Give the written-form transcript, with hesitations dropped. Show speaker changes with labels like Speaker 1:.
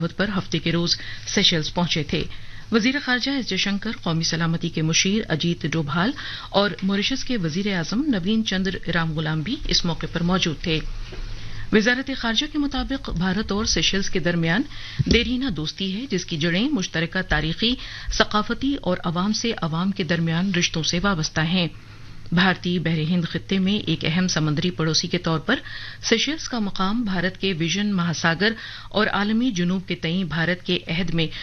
Speaker 1: पर हफ्ते के रोज सेशल्स पहुंचे थे। वजीर खारजा एस जयशंकर, कौमी सलामती के मुशीर अजीत डोभाल और मॉरिशस के वजीर आजम नवीन चंद्र रामगुलाम भी इस मौके पर मौजूद थे। वजारत खारजा के मुताबिक भारत और सेशल्स के दरमियान देरहीना दोस्ती है, जिसकी जड़ें मुश्तरका तारीखी, सकाफती और अवाम से अवाम के दरमियान रिश्तों से वाबस्ता हैं। भारतीय बहरे हिंद खित्ते में एक अहम समुद्री पड़ोसी के तौर पर सेशल्स का मकाम भारत के विजन महासागर और आलमी जुनूब के तई भारत के अहद में